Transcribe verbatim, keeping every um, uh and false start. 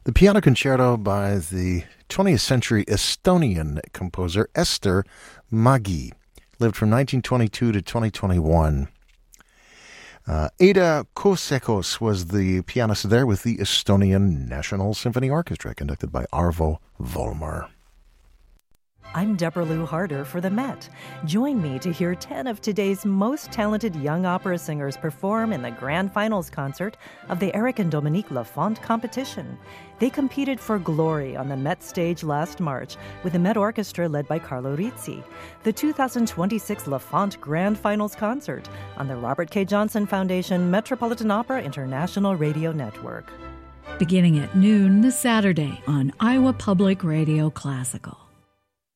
The piano concerto by the twentieth century Estonian composer Ester Mägi, lived from nineteen twenty-two to twenty twenty-one. Uh, Ada Kuusekos was the pianist there with the Estonian National Symphony Orchestra, conducted by Arvo Volmer. I'm Deborah Lou Harder for the Met. Join me to hear ten of today's most talented young opera singers perform in the grand finals concert of the Eric and Dominique Lafont competition. They competed for glory on the Met stage last March with the Met Orchestra led by Carlo Rizzi. The two thousand twenty-six Lafont Grand Finals Concert on the Robert K. Johnson Foundation Metropolitan Opera International Radio Network. Beginning at noon this Saturday on Iowa Public Radio Classical.